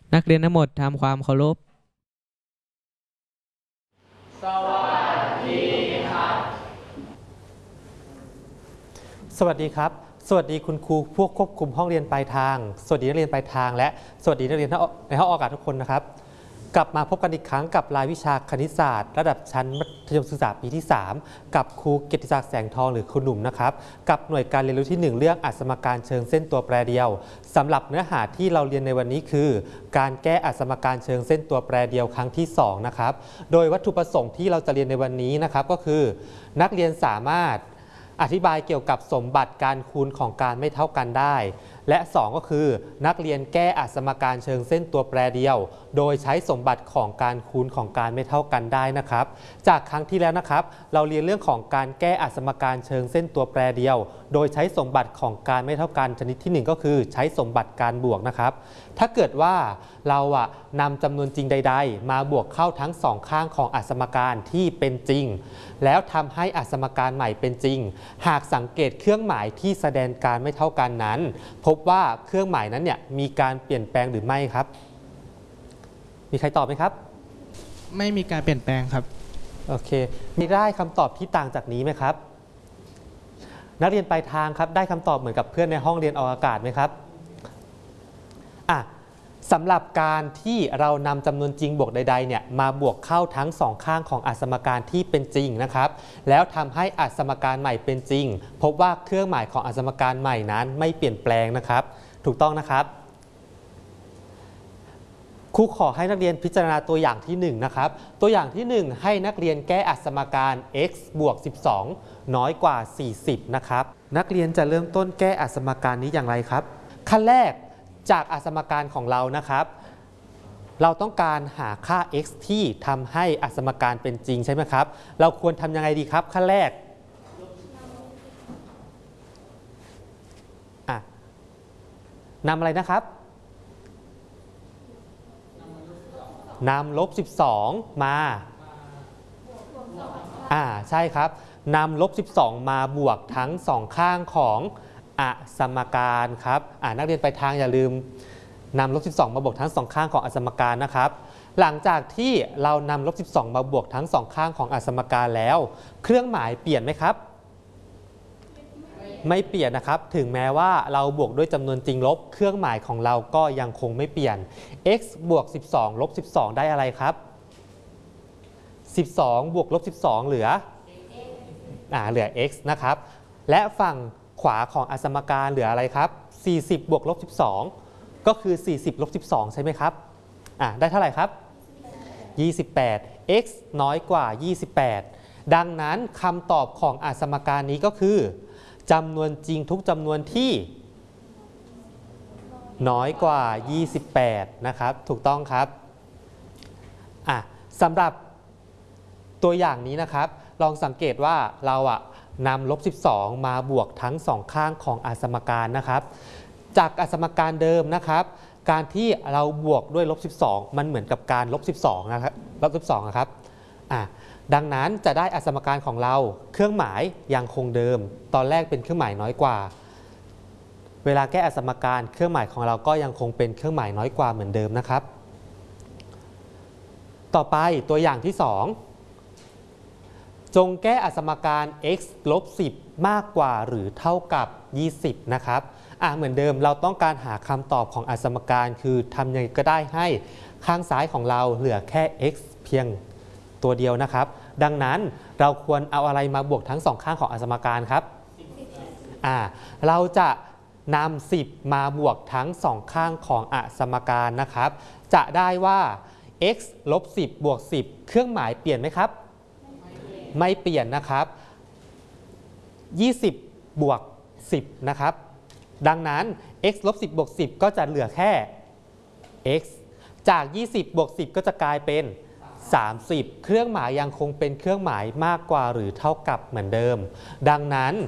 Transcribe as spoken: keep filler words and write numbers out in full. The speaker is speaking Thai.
นักเรียนทั้งหมดทำความเคารพสวัสดีครับสวัสดีครับสวัสดีคุณครูพวกควบคุมห้องเรียนปลายทางสวัสดีนักเรียนปลายทางและสวัสดีนักเรียนในห้องออกอากาศทุกคนนะครับกลับมาพบกันอีกครั้งกับรายวิชาคณิตศาสตร์ระดับชั้นมัธยมศึกษาปีที่สามกับครูเกียรติศักดิ์แสงทองหรือครูหนุ่มนะครับกับหน่วยการเรียนรู้ที่หนึ่งเรื่องอัศมการเชิงเส้นตัวแปรเดียวสำหรับเนื้อหาที่เราเรียนในวันนี้คือการแก้อัศมการเชิงเส้นตัวแปรเดียวครั้งที่สองนะครับโดยวัตถุประสงค์ที่เราจะเรียนในวันนี้นะครับก็คือนักเรียนสามารถอธิบายเกี่ยวกับสมบัติการคูณของการไม่เท่ากันได้และสองก็คือนักเรียนแก้อัศมการเชิงเส้นตัวแปรเดียวโดยใช้สมบัติของการคูณของการไม่เท่ากันได้นะครับจากครั้งที่แล้วนะครับเราเรียนเรื่องของการแก้อัศมการเชิงเส้นตัวแปรเดียวโดยใช้สมบัติของการไม่เท่ากันชนิดที่หนึ่งก็คือใช้สมบัติการบวกนะครับถ้าเกิดว่าเราอะนำจำนวนจริงใดๆมาบวกเข้าทั้งสองข้างของอัศมการที่เป็นจริงแล้วทำให้อัศมการใหม่เป็นจริงหากสังเกตเครื่องหมายที่แสดงการไม่เท่ากันนั้นพบว่าเครื่องหมายนั้นเนี่ยมีการเปลี่ยนแปลงหรือไม่ครับมีใครตอบไหมครับไม่มีการเปลี่ยนแปลงครับโอเคมีได้คำตอบที่ต่างจากนี้ไหมครับนักเรียนปลายทางครับได้คำตอบเหมือนกับเพื่อนในห้องเรียนออกอากาศไหมครับอ่ะสำหรับการที่เรานำจำนวนจริงบวกใดๆเนี่ยมาบวกเข้าทั้งสองข้างของอัศมการที่เป็นจริงนะครับแล้วทำให้อัศมการใหม่เป็นจริงพบว่าเครื่องหมายของอัศมการใหม่นั้นไม่เปลี่ยนแปลงนะครับถูกต้องนะครับครูขอให้นักเรียนพิจารณาตัวอย่างที่หนึ่งนะครับตัวอย่างที่หนึ่งให้นักเรียนแก้อัศมการ x บวกสิบสองน้อยกว่าสี่สิบนะครับนักเรียนจะเริ่มต้นแก้อัศมการนี้อย่างไรครับขั้นแรกจากอัศมการของเรานะครับเราต้องการหาค่า x ที่ทำให้อัศมการเป็นจริงใช่ไหมครับเราควรทำยังไงดีครับขั้นแรกอ่ะนำอะไรนะครับนำลบสิบสองมาอ่าใช่ครับนำลบสิบสองมาบวกทั้งสองข้างของอัศมการครับอ่านักเรียนไปทางอย่าลืมนำลบสิบสองมาบวกทั้งสองข้างของอัศมการนะครับหลังจากที่เรานำลบสิบสองมาบวกทั้งสองข้างของอัศมการแล้วเครื่องหมายเปลี่ยนไหมครับไม่เปลี่ยนนะครับถึงแม้ว่าเราบวกด้วยจำนวนจริงลบเครื่องหมายของเราก็ยังคงไม่เปลี่ยน x บวกสิบสองลบสิบสองได้อะไรครับสิบสองบวกลบสิบสองเหลืออ่าเหลือ x นะครับและฝั่งขวาของอัศมการเหลืออะไรครับสี่สิบบวกลบสิบสองก็คือสี่สิบลบสิบสองใช่ไหมครับอ่าได้เท่าไหร่ครับยี่สิบแปด x น้อยกว่ายี่สิบแปดดังนั้นคำตอบของอัศมการนี้ก็คือจำนวนจริงทุกจำนวนที่น้อยกว่ายี่สิบแปดนะครับถูกต้องครับอ่ะสำหรับตัวอย่างนี้นะครับลองสังเกตว่าเราอะนำลบสิบสองมาบวกทั้งสองข้างของอัศมการนะครับจากอัศมการเดิมนะครับการที่เราบวกด้วยลบสิบสองมันเหมือนกับการลบสิบสองนะครับลบสิบสองนะครับอ่ะดังนั้นจะได้อัศมการของเราเครื่องหมายยังคงเดิมตอนแรกเป็นเครื่องหมายน้อยกว่าเวลาแก้อัศมการเครื่องหมายของเราก็ยังคงเป็นเครื่องหมายน้อยกว่าเหมือนเดิมนะครับต่อไปตัวอย่างที่สองจงแก้อัศมการ x ลบสิบมากกว่าหรือเท่ากับยี่สิบนะครับอ่ะเหมือนเดิมเราต้องการหาคำตอบของอัศมการคือทำยังไงก็ได้ให้ข้างซ้ายของเราเหลือแค่ x เพียงตัวเดียวนะครับดังนั้นเราควรเอาอะไรมาบวกทั้งสองข้างของอัศมการครับอ่าเราจะนำสิบมาบวกทั้งสองข้างของอัศมการนะครับจะได้ว่า x ลบสิบบวกสิบเครื่องหมายเปลี่ยนไหมครับไม่เปลี่ยนนะครับยี่สิบบวกสิบนะครับดังนั้น x ลบสิบบวกสิบก็จะเหลือแค่ x จากยี่สิบบวกสิบก็จะกลายเป็นสามสิบเครื่องหมายยังคงเป็นเครื่องหมายมากกว่าหรือเท่ากับเหมือนเดิมดังนั้น